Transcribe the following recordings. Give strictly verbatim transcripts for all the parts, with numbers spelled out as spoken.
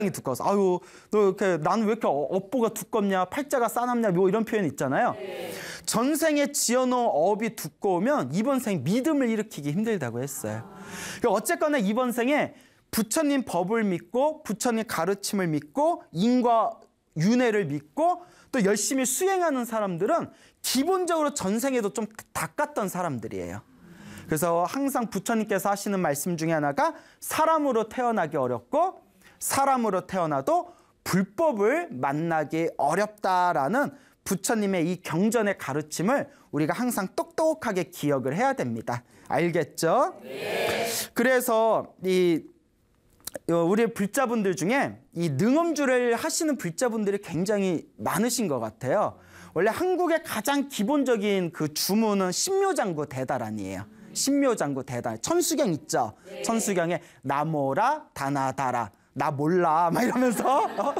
두꺼워서 아유 너 이렇게 나는 왜 이렇게 업보가 두껍냐 팔자가 싸납냐 뭐 이런 표현 있잖아요. 네. 전생에 지어놓은 업이 두꺼우면 이번 생 믿음을 일으키기 힘들다고 했어요. 아. 어쨌거나 이번 생에 부처님 법을 믿고 부처님 가르침을 믿고 인과 윤회를 믿고 또 열심히 수행하는 사람들은 기본적으로 전생에도 좀 닦았던 사람들이에요. 그래서 항상 부처님께서 하시는 말씀 중에 하나가 사람으로 태어나기 어렵고 사람으로 태어나도 불법을 만나기 어렵다라는 부처님의 이 경전의 가르침을 우리가 항상 똑똑하게 기억을 해야 됩니다. 알겠죠? 네. 그래서 이 우리 불자분들 중에 이 능엄주를 하시는 불자분들이 굉장히 많으신 것 같아요. 원래 한국의 가장 기본적인 그 주문은 신묘장구 대다란이에요. 신묘장구 대다란. 천수경 있죠? 네. 천수경에 나모라 다나다라. 나 몰라 막 이러면서 어?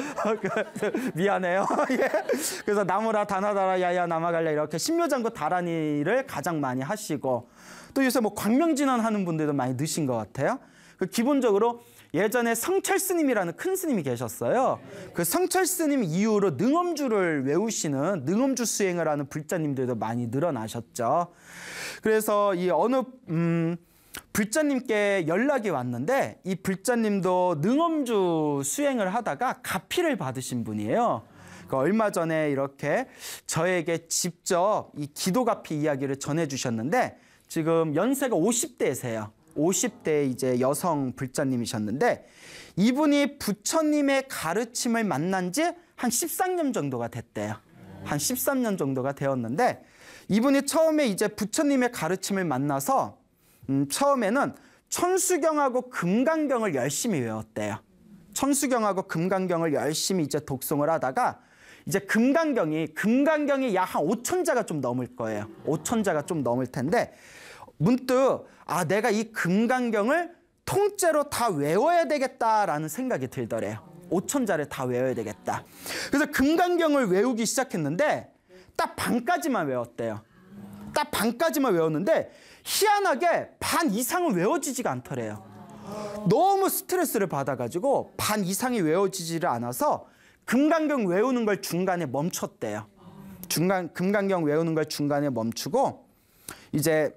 미안해요. 예. 그래서 나무라 다나다라 야야 남아갈래 이렇게 신묘장구 다란이를 가장 많이 하시고 또 요새 뭐 광명진원 하는 분들도 많이 넣으신 것 같아요. 그 기본적으로 예전에 성철 스님이라는 큰 스님이 계셨어요. 그 성철 스님 이후로 능엄주를 외우시는 능엄주 수행을 하는 불자님들도 많이 늘어나셨죠. 그래서 이 어느 음 불자님께 연락이 왔는데 이 불자님도 능엄주 수행을 하다가 가피를 받으신 분이에요. 그러니까 얼마 전에 이렇게 저에게 직접 이 기도가피 이야기를 전해주셨는데 지금 연세가 오십 대세요. 오십 대 이제 여성 불자님이셨는데 이분이 부처님의 가르침을 만난 지 한 십삼 년 정도가 됐대요. 한 십삼 년 정도가 되었는데 이분이 처음에 이제 부처님의 가르침을 만나서 음, 처음에는 천수경하고 금강경을 열심히 외웠대요. 천수경하고 금강경을 열심히 이제 독송을 하다가 이제 금강경이 금강경이 약 한 오천 자가 좀 넘을 거예요. 오천 자가 좀 넘을 텐데 문득 아 내가 이 금강경을 통째로 다 외워야 되겠다라는 생각이 들더래요. 오천 자를 다 외워야 되겠다. 그래서 금강경을 외우기 시작했는데 딱 반까지만 외웠대요. 딱 반까지만 외웠는데 희한하게 반 이상은 외워지지가 않더래요. 너무 스트레스를 받아가지고 반 이상이 외워지지를 않아서 금강경 외우는 걸 중간에 멈췄대요. 중간 금강경 외우는 걸 중간에 멈추고 이제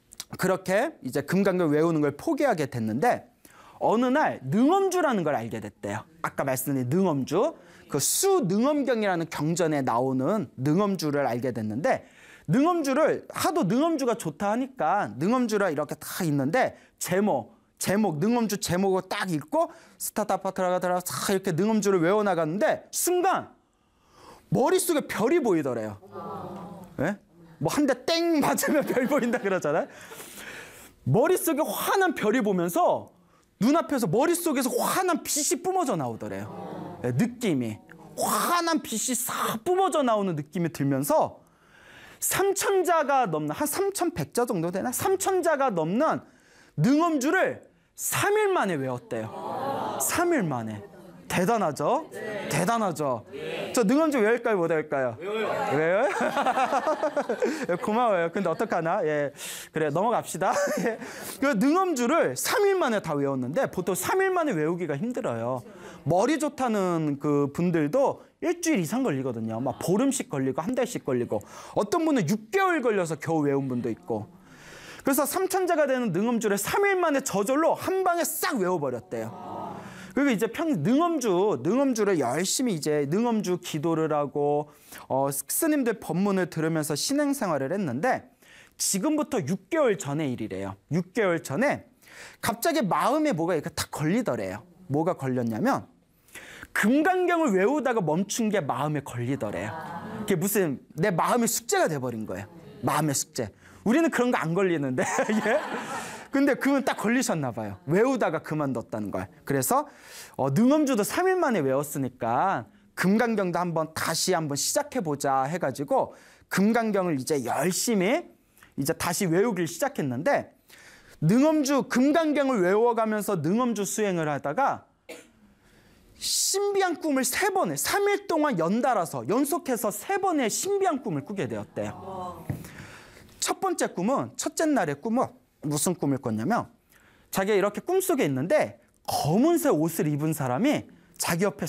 그렇게 이제 금강경 외우는 걸 포기하게 됐는데 어느 날 능엄주라는 걸 알게 됐대요. 아까 말씀드린 능엄주, 그 수능엄경이라는 경전에 나오는 능엄주를 알게 됐는데 능엄주를 하도 능엄주가 좋다 하니까 능엄주라 이렇게 다 있는데 제목, 제목, 능엄주 제목을 딱 읽고 스타타파트라가다라 싹 이렇게 능엄주를 외워나갔는데 순간 머릿속에 별이 보이더래요. 네? 뭐 한 대 땡 맞으면 별 보인다 그러잖아요. 머릿속에 환한 별이 보면서 눈앞에서 머릿속에서 환한 빛이 뿜어져 나오더래요. 네, 느낌이. 환한 빛이 싹 뿜어져 나오는 느낌이 들면서 삼천 자가 넘는 한 삼천백 자 정도 되나? 삼천 자가 넘는 능엄주를 삼 일 만에 외웠대요. 삼 일 만에. 대단하죠? 네. 대단하죠? 네. 저 능엄주 외울까요? 못 외울까요? 외워요. 외워요? 고마워요. 근데 어떡하나? 예. 그래, 넘어갑시다. 예. 그 능엄주를 삼 일 만에 다 외웠는데 보통 삼 일 만에 외우기가 힘들어요. 머리 좋다는 그 분들도 일주일 이상 걸리거든요. 막 보름씩 걸리고 한 달씩 걸리고 어떤 분은 육 개월 걸려서 겨우 외운 분도 있고. 그래서 삼천 자가 되는 능엄주를 삼 일 만에 저절로 한 방에 싹 외워버렸대요. 그리고 이제 평 능엄주, 능엄주를 열심히 이제 능엄주 기도를 하고 어, 스님들 법문을 들으면서 신행 생활을 했는데 지금부터 육 개월 전의 일이래요. 육 개월 전에 갑자기 마음에 뭐가 이렇게 탁 걸리더래요. 뭐가 걸렸냐면 금강경을 외우다가 멈춘 게 마음에 걸리더래요. 그게 무슨 내 마음의 숙제가 돼버린 거예요. 마음의 숙제. 우리는 그런 거 안 걸리는데 예? 근데 그건 딱 걸리셨나 봐요. 외우다가 그만뒀다는 걸. 그래서 어, 능엄주도 삼 일 만에 외웠으니까 금강경도 한번 다시 한번 시작해보자 해가지고 금강경을 이제 열심히 이제 다시 외우길 시작했는데 능엄주 금강경을 외워가면서 능엄주 수행을 하다가 신비한 꿈을 세 번에 삼 일 동안 연달아서 연속해서 세 번의 신비한 꿈을 꾸게 되었대요. 첫 번째 꿈은 첫째 날의 꿈은 무슨 꿈을 꿨냐면 자기가 이렇게 꿈속에 있는데 검은색 옷을 입은 사람이 자기 옆에